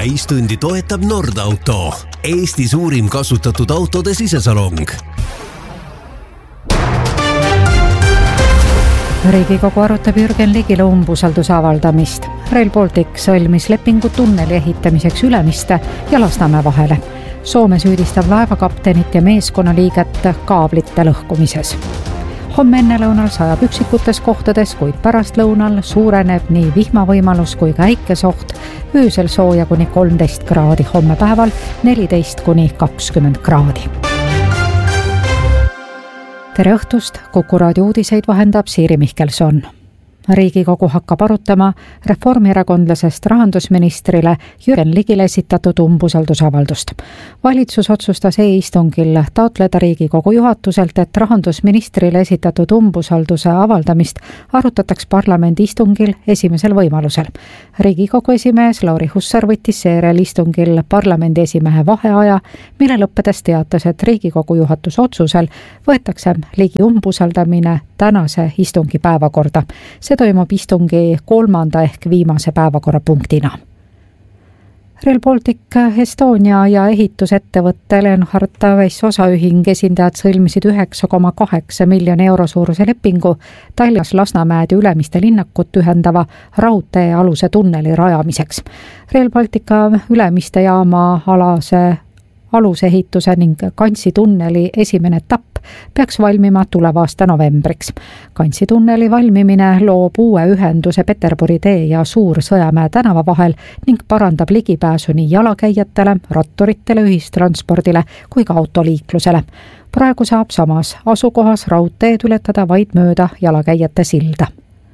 täistundi toetab Nordauto, Eesti suurim kasutatud autode sisesalong. Riigikogu arutab Jürgen Ligile umbusalduse avaldamist. Rail Baltic sõlmis lepingu tunneli ehitamiseks Ülemiste ja Lasnamäe vahele. Soome süüdistab laevakaptenit ja meeskonnaliiget kaablite lõhkumises. Homme ennelõunal sajab üksikutes kohtades, kuid pärastlõunal suureneb nii vihmavõimalus kui ka äikesoht. Öösel sooja kuni 13 kraadi, homme päeval 14 kuni 20 kraadi. Tere õhtust, Kuku raadio uudiseid vahendab Siiri Mihkelson. Riigikogu hakkab arutama reformierakondlasest rahandusministrile Jürgen Ligile esitatud umbusaldusavaldust. Valitsus otsustas e-istungil taotleda Riigikogu juhatuselt, et rahandusministrile esitatud umbusalduse avaldamist arutataks parlamendi istungil esimesel võimalusel. Riigikogu esimees Lauri Hussar võttis seejärel istungil parlamendi esimehe vaheaja, mille lõppedes teatas, et Riigikogu juhatuse otsusel võetakse Ligi umbusaldamine tänase istungi päevakorda. See toimub istungi 3. ehk viimase päevakorrapunktina. Rail Baltic Estonia ja ehitusettevõtte Lenhart Weiss osaühing esindajad sõlmisid 9,8 miljoni euro suuruse lepingu Tallinnas Lasnamäed ja Ülemiste linnakut ühendava raudtee aluse tunneli rajamiseks. Rail Baltica Ülemiste jaama alusehituse ning Kansi tunneli esimene etapp peaks valmima tuleva aasta novembriks. Kansi tunneli valmimine loob uue ühenduse Peterburi tee ja Suur-Sõjamäe tänava vahel ning parandab ligipääsu nii jalakäijatele, ratturitele, ühistranspordile kui ka autoliiklusele. Praegu saab samas asukohas raudteed ületada vaid mööda jalakäijate silda.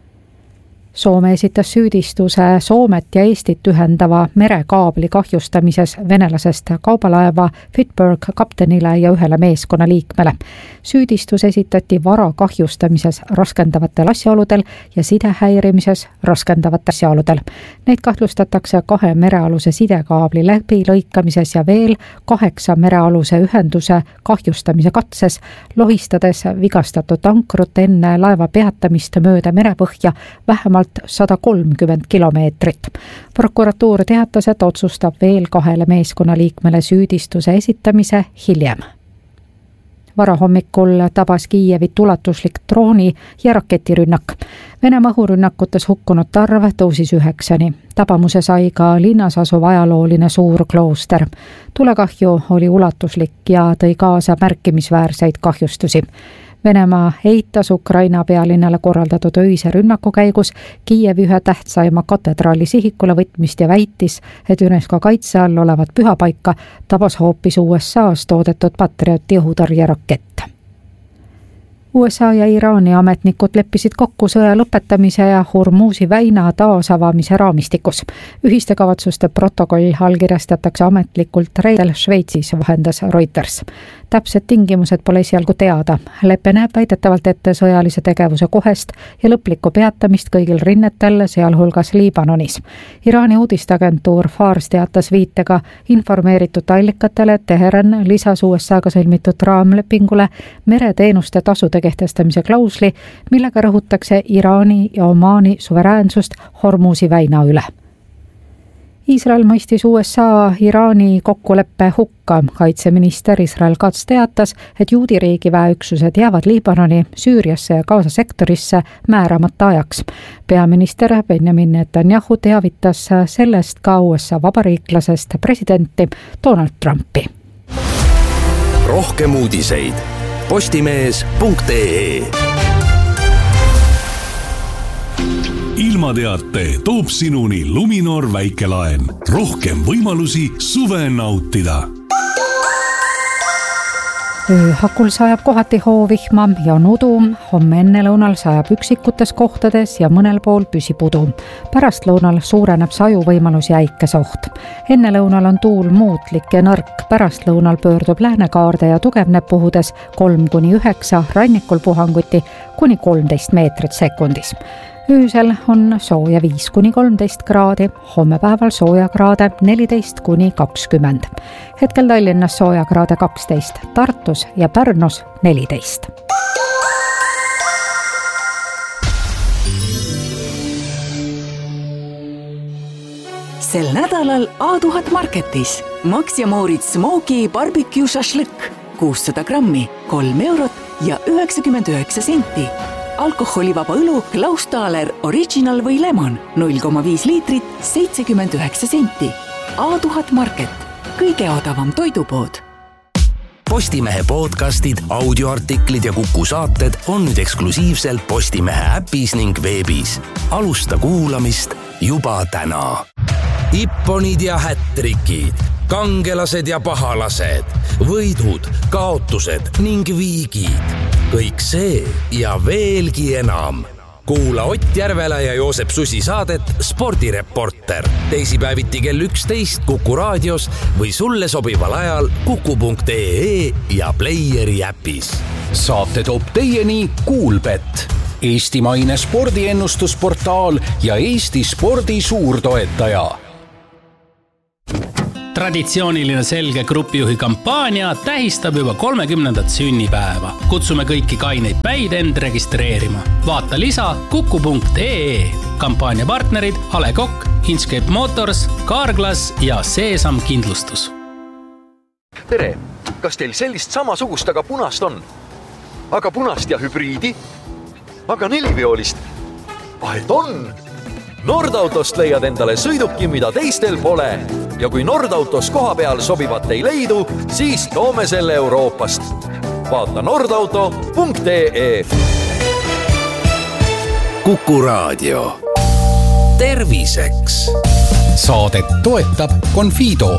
Soome esitas süüdistuse Soomet ja Eestit ühendava merekaabli kahjustamises venelasest kaubalaeva Fitberg kaptenile ja ühele meeskonnaliikmele. Süüdistus esitati vara kahjustamises raskendavatel asjaoludel ja sidehäirimises raskendavatel asjaoludel. Neid kahtlustatakse 2 merealuse sidekaabli läbilõikamises ja veel 8 merealuse ühenduse kahjustamise katses, lohistades vigastatud ankrut enne laeva peatamist mööda merepõhja vähemalt 130 kilomeetrit. Prokuratuur teatas, et otsustab veel 2 meeskonnaliikmele süüdistuse esitamise hiljem. Varahommikul tabas Kiievit ulatuslik drooni ja raketirünnak. Venemaa õhurünnakutes hukkunud arv tõusis 9-ni. Tabamuse sai ka linnas asuv ajalooline suur klooster. Tulekahju oli ulatuslik ja tõi kaasa märkimisväärseid kahjustusi. Venemaa eitas Ukraina pealinnale korraldatud öise rünnaku käigus Kiievi ühe tähtsaima katedraali sihikule võtmist ja väitis, et UNESCO kaitse all olevat pühapaika tabas hoopis USA's toodetud Patrioti õhutõrjerakett. USA ja Iraani ametnikud leppisid kokku sõja lõpetamise ja Hormuzi väina taasavamise raamistikus. Ühiste kavatsuste protokoll allkirjastatakse ametlikult reedel Šveitsis, vahendas Reuters. Täpsed tingimused pole esialgu teada. Leppe näeb väidetavalt ette sõjalise tegevuse kohest ja lõplikku peatamist kõigil rinnetel, sealhulgas Liibanonis. Iraani uudisteagentuur Fars teatas viitega informeeritud allikatele, et Teheran lisas USA-ga sõlmitud raamlepingule mereteenuste tasude kehtestamise klausli, millega rõhutakse Iraani ja Omaani suveräänsust Hormuzi väina üle. Iisrael mõistis USA Iraani kokkuleppe hukka. Kaitseminister Israel Katz teatas, et juudi riigi väeüksused jäävad Liibanoni, Süüriasse ja Gaza sektorisse määramata ajaks. Peaminister Benjamin Netanyahu teavitas sellest ka USA vabariiklasest presidenti Donald Trumpi. Rohkem uudiseid postimees.ee. Ilmateate toob sinuni Luminor väikelaen. Rohkem võimalusi suve nautida. Ööhakul sajab kohati hoovihma ja on udu, homme ennelõunal sajab üksikutes kohtades ja mõnel pool püsib udu. Pärastlõunal suureneb sajuvõimalus ja äikesoht. Ennelõunal on tuul muutlik ja nõrk, pärastlõunal pöördub läänekaarde ja tugevneb puhudes 3-9, rannikul puhanguti kuni 13 meetrit sekundis. Öösel on sooja 5-13 kraadi, homme päeval sooja kraade 14-20. Hetkel Tallinnas sooja kraade 12, Tartus ja Pärnus 14. sel nädalal A1000 Marketis. Max ja Moritz Smoky Barbecue Šašlõkk 600 grammi, 3 eurot ja 99 senti. Alkoholivaba õlu Klausthaler Original või Lemon 0,5 liitrit, 79 senti. A1000 Market, kõige odavam toidupood. Postimehe podcastid, audioartiklid ja Kuku saated on nüüd eksklusiivselt Postimehe äpis ning veebis. Alusta kuulamist juba täna. Ipponid ja hättrikid, kangelased ja pahalased, võidud, kaotused ning viigid. Kõik see ja veelgi enam. Kuula Ott Järvela ja Joosep Susi saadet Spordireporter. Teisipäeviti kell 11 Kuku raadios või sulle sobival ajal kuku.ee ja Playeri äpis. Saate toob teieni Kuulbett, eestimaine spordiennustusportaal ja Eesti spordi suurtoetaja. Traditsiooniline Selge grupijuhi kampaania tähistab juba 30. sünnipäeva. Kutsume kõiki kaineid päid end registreerima. Vaata lisa kuku.ee. Kampaania partnerid A. Le Coq, Inchcape Motors, Carglass ja Seesam kindlustus. Tere, kas teil sellist samasugust, aga punast on? Aga punast ja hübriidi? Aga neliveolist? Et on! Nordautost leiad endale sõiduki, mida teistel pole. Ja kui Nordautos koha peal sobivat ei leidu, siis toome selle Euroopast. Vaata nordauto.ee. Kuku raadio. Terviseks. Saadet toetab Confido.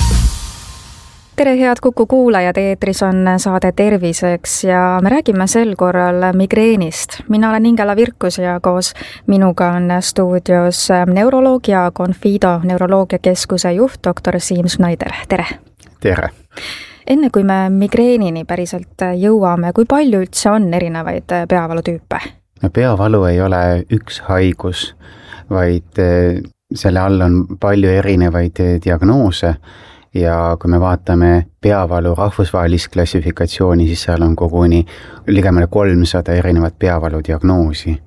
Tere, head Kuku kuulajad, eetris on saade Terviseks ja me räägime sel korral migreenist. Mina olen Ingela Virkus ja koos minuga on stuudios neuroloog ja Confido neuroloogiakeskuse juht dr. Siim Schneider. Tere! Tere! Enne kui me migreenini päriselt jõuame, kui palju üldse on erinevaid peavalutüüpe? Peavalu ei ole üks haigus, vaid selle all on palju erinevaid diagnoose. Ja kui me vaatame peavalu rahvusvahelist klassifikatsiooni, siis seal on koguni ligemale 300 erinevat peavalu diagnoosi.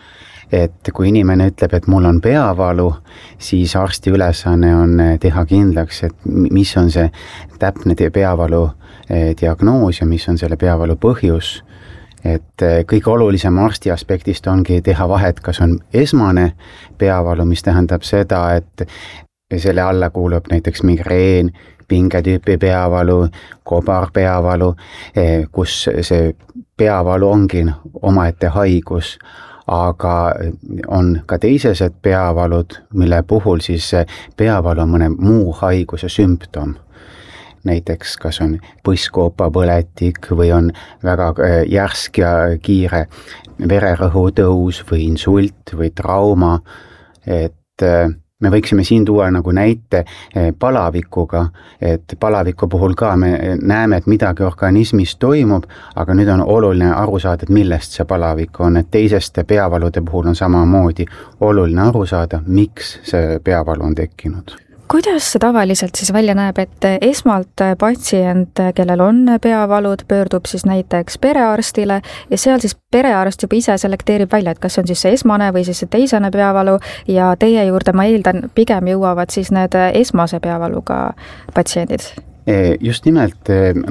Et kui inimene ütleb, et mul on peavalu, siis arsti ülesanne on teha kindlaks, et mis on see täpne peavalu diagnoos ja mis on selle peavalu põhjus. Et kõige olulisem arsti aspektist ongi teha vahet, kas on esmane peavalu, mis tähendab seda, et selle alla kuulub näiteks migreen, pingetüüpi peavalu, kobarpeavalu, kus see peavalu ongi omaette haigus, aga on ka teised peavalud, mille puhul siis peavalu on mõne muu haiguse sümptom. Näiteks kas on põsskoopapõletik või on väga järsk ja kiire vererõhu tõus või insult või trauma, et me võiksime siin tuua nagu näite palavikuga, et palaviku puhul ka me näeme, et midagi organismis toimub, aga nüüd on oluline aru saada, et millest see palavik on, et teiseste peavalude puhul on samamoodi oluline aru saada, miks see peavalu on tekkinud. Kuidas see tavaliselt siis välja näeb, et esmalt patsient, kellel on peavalud, pöördub siis näiteks perearstile ja seal siis perearst juba ise selekteerib välja, et kas see on siis see esmane või siis see teisene peavalu ja teie juurde, ma eeldan, pigem jõuavad siis need esmase peavaluga patsiendid? Just nimelt,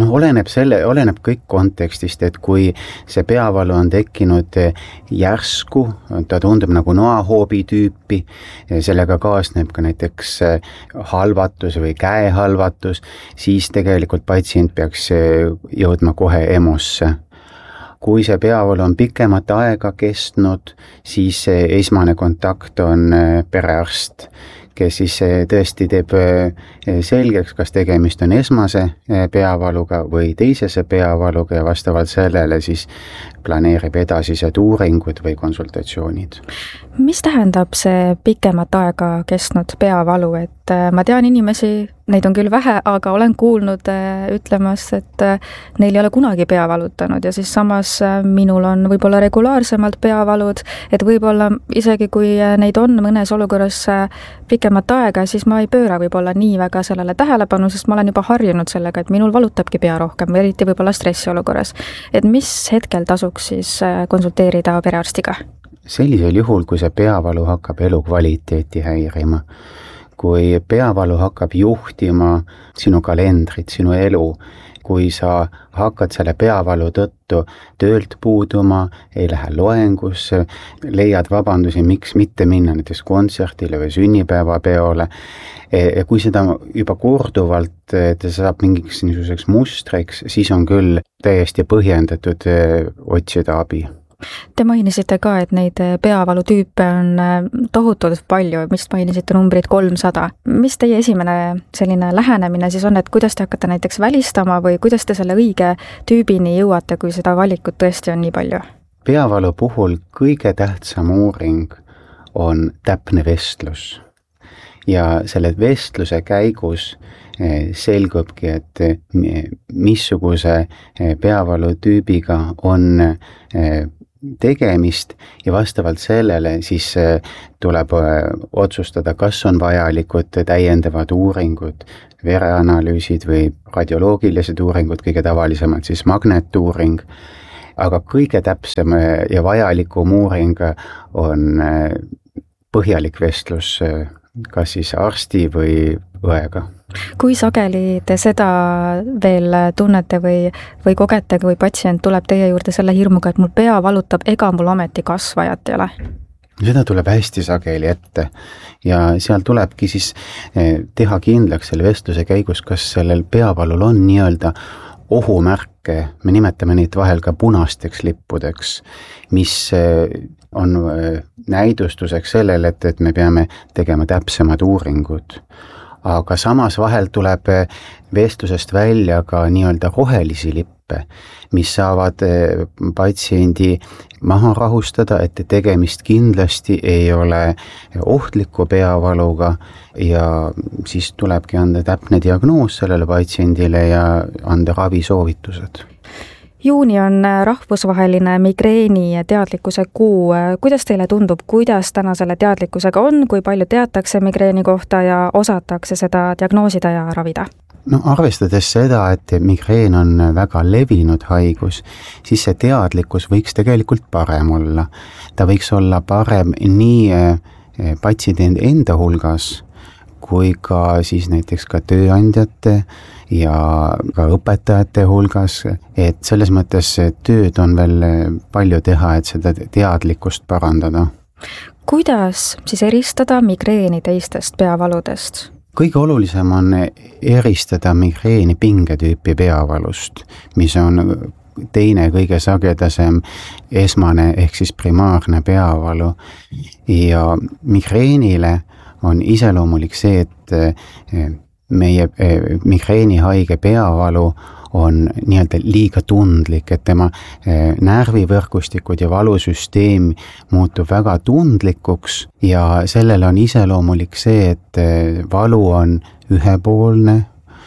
oleneb kõik kontekstist, et kui see peavalu on tekkinud järsku, ta tundub nagu noahoobi tüüpi, sellega kaasneb ka näiteks halvatus või käehalvatus, siis tegelikult patsient peaks jõudma kohe EMO-sse. Kui see peavalu on pikemat aega kestnud, siis esmane kontakt on perearst, kes siis tõesti teeb selgeks, kas tegemist on esmase peavaluga või teisese peavaluga ja vastavalt sellele siis planeerib edasised uuringud või konsultatsioonid. Mis tähendab see pikemat aega kestnud peavalu, et ma tean inimesi, neid on küll vähe, aga olen kuulnud ütlemas, et neil ei ole kunagi pea valutanud ja siis samas minul on võib-olla regulaarsemalt peavalud, et võib-olla isegi kui neid on mõnes olukorras pikemat aega, siis ma ei pööra võib-olla nii väga sellele tähelepanu, sest ma olen juba harjunud sellega, et minul valutabki pea rohkem, eriti võib-olla stressiolukorras. Et mis hetkel tasuks siis konsulteerida perearstiga? Sellisel juhul, kui see peavalu hakkab elukvaliteeti häirima, kui peavalu hakkab juhtima sinu kalendrit, sinu elu, kui sa hakkad selle peavalu tõttu töölt puuduma, ei lähe loengusse, leiad vabandusi, miks mitte minna näiteks kontserdile või sünnipäevapeole, kui seda juba korduvalt ta saab mingiks niisuguseks mustriks, siis on küll täiesti põhjendatud otsida abi. Te mainisite ka, et neid peavalutüüpe on tohutult palju, vist mainisite numbrit 300. Mis teie esimene selline lähenemine siis on, et kuidas te hakkate näiteks välistama või kuidas te selle õige tüübini jõuate, kui seda valikut tõesti on nii palju? Peavalu puhul kõige tähtsam uuring on täpne vestlus. Ja selle vestluse käigus selgubki, et missuguse peavalutüübiga on tegemist ja vastavalt sellele siis tuleb otsustada, kas on vajalikud täiendavad uuringud, vereanalüüsid või radioloogilised uuringud, kõige tavalisemalt siis magnetuuring, aga kõige täpsem ja vajalikum uuring on põhjalik vestlus kas siis arsti või õega. Kui sageli te seda veel tunnete või kogete, kui patsient tuleb teie juurde selle hirmuga, et mul pea valutab, ega mul ometi kasvajat ei ole? Seda tuleb hästi sageli ette ja seal tulebki siis teha kindlaks selle vestluse käigus, kas sellel peavalul on nii-öelda ohumärke, me nimetame neid vahel ka punasteks lippudeks, mis on näidustuseks sellele, et me peame tegema täpsemad uuringud. Aga samas vahel tuleb vestlusest välja ka nii-öelda rohelisi lippe, mis saavad patsiendi maha rahustada, et tegemist kindlasti ei ole ohtliku peavaluga ja siis tulebki anda täpne diagnoos sellele patsiendile ja anda ravisoovitused. Juuni on rahvusvaheline migreeni teadlikkuse kuu. Kuidas teile tundub, kuidas täna selle teadlikkusega on, kui palju teatakse migreeni kohta ja osatakse seda diagnoosida ja ravida? No arvestades seda, et migreen on väga levinud haigus, siis see teadlikkus võiks tegelikult parem olla. Ta võiks olla parem nii patsiendi enda hulgas, kui ka siis näiteks ka tööandjate ja ka õpetajate hulgas, et selles mõttes tööd on veel palju teha, et seda teadlikkust parandada. Kuidas siis eristada migreeni teistest peavaludest? Kõige olulisem on eristada migreeni pingetüüpi peavalust, mis on teine kõige sagedasem esmane ehk siis primaarne peavalu ja migreenile on iseloomulik see, et meie migreenihaige peavalu on nii-öelda liiga tundlik, et tema närvivõrgustikud ja valusüsteem muutub väga tundlikuks ja sellele on iseloomulik see, et valu on ühepoolne,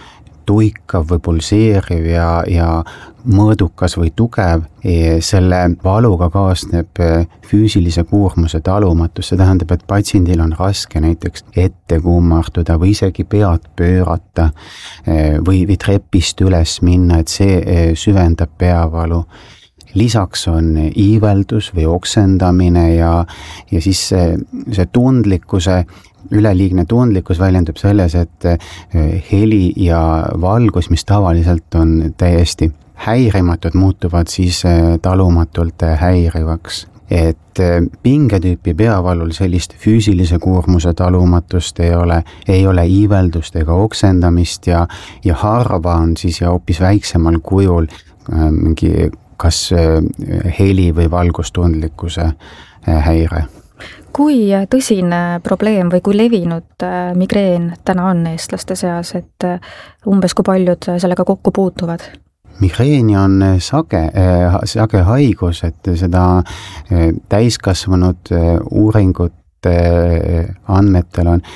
tuikav või pulseeriv ja mõõdukas või tugev. Selle valuga kaasneb füüsilise koormuse talumatus, see tähendab, et patsiendil on raske näiteks ette kummarduda või isegi pead pöörata või trepist üles minna, et see süvendab peavalu. Lisaks on iiveldus või oksendamine ja siis see tundlikkuse üleliigne tundlikkus väljendub selles, et heli ja valgus, mis tavaliselt on täiesti häirimatud, muutuvad siis talumatult häirivaks. Et pingetüüpi peavalul sellist füüsilise koormuse talumatust ei ole iiveldust ega oksendamist ja harva on siis ja hoopis väiksemal kujul mingi kas heli või valgustundlikkuse häire. Kui tõsine probleem või kui levinud migreen täna on eestlaste seas, et umbes kui paljud sellega kokku puutuvad? Migreeni on sage haigus, et seda täiskasvanud uuringute andmetel on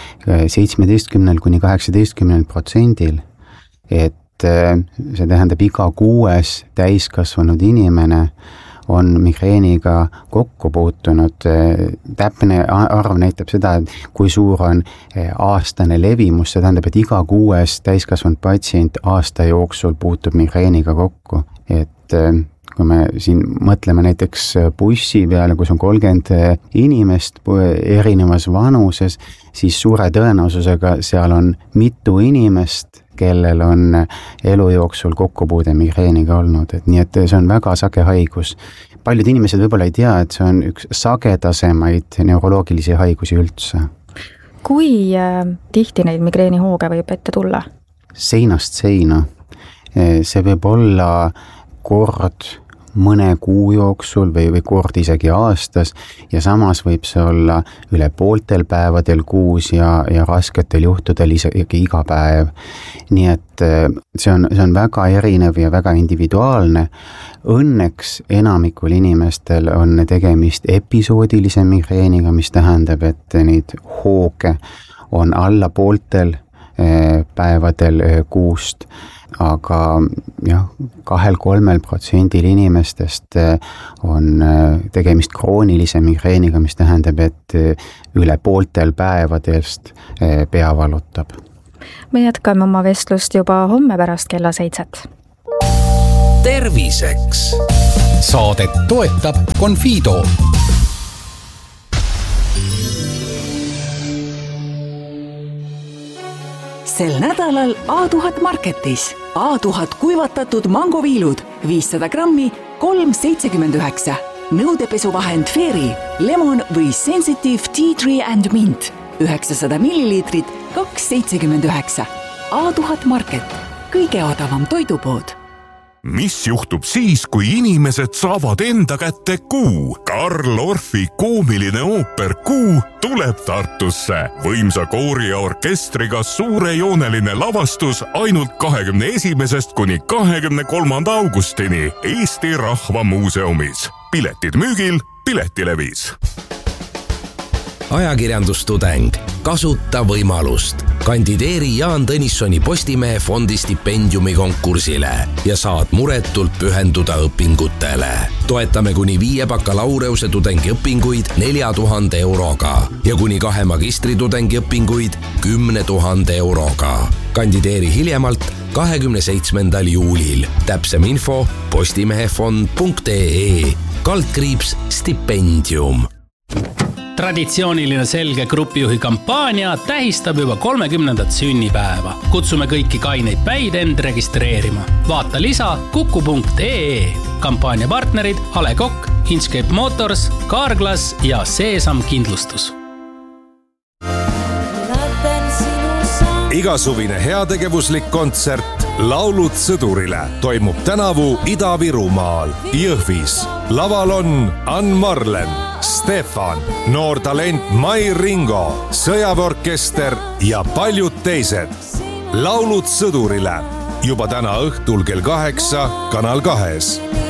17–18%, et see tähendab iga 6 täiskasvanud inimene on migreeniga kokku puutunud. Täpne arv näitab seda, et kui suur on aastane levimus, see tähendab, et iga 6 täiskasvanud patsient aasta jooksul puutub migreeniga kokku. Et kui me siin mõtleme näiteks bussi peale, kus on 30 inimest erinevas vanuses, siis suure tõenäosusega seal on mitu inimest, kellel on elu jooksul kokkupuude migreeniga olnud, et nii et see on väga sage haigus. Paljud inimesed võib-olla ei tea, et see on üks sagedasemaid neuroloogilisi haigusi üldse. Kui tihti neid migreenihooge võib ette tulla? Seinast seina. See võib olla kord mõne kuu jooksul või kord isegi aastas ja samas võib see olla üle pooltel päevadel kuus ja rasketel juhtudel isegi iga päev. Nii et see on väga erinev ja väga individuaalne. Õnneks enamikul inimestel on tegemist episoodilise migreeniga, mis tähendab, et neid hooge on alla pooltel päevadel kuust. Aga 2-3% inimestest on tegemist kroonilise migreeniga, mis tähendab, et üle pooltel päevadest pea valutab. Me jätkame oma vestlust juba homme pärast kella 7. Terviseks. Saadet toetab Confido. Sel nädalal A1000 Marketis. A1000 kuivatatud mangoviilud 500 grammi 3,79. Nõudepesuvahend Fairy, lemon või sensitive tea tree and mint 900 milliliitrit 2,79. A1000 Market, kõige odavam toidupood. Mis juhtub siis, kui inimesed saavad enda kätte Kuu? Karl Orfi koomiline ooper Kuu tuleb Tartusse. Võimsa koori ja orkestriga suurejooneline lavastus ainult 21. kuni 23. augustini Eesti Rahva Muuseumis. Piletid müügil Piletilevis. Ajakirjandustudeng. Kasuta võimalust. Kandideeri Jaan Tõnissoni Postimehe fondi stipendiumi konkursile ja saad muretult pühenduda õpingutele. Toetame kuni 5 bakalaureuse tudengi õpinguid 4000 euroga ja kuni 2 magistritudengi õpinguid 10 000 euroga. Kandideeri hiljemalt 27. juulil. Täpsem info postimehefond.ee /stipendium. Traditsiooniline selge grupijuhi kampaania tähistab juba 30. sünnipäeva. Kutsume kõiki kaineid päid end registreerima. Vaata lisa kuku.ee. Kampaania partnerid A. Le Coq, Inchcape Motors, Carglass ja Seesam Kindlustus. Igasuvine heategevuslik kontsert Laulud sõdurile toimub tänavu Ida-Virumaal, Jõhvis. Laval on Ann Marlen, Stefan, noor talent Mai Ringo, sõjaväeorkester ja paljud teised. Laulud sõdurile juba täna õhtul kell 8 Kanal 2.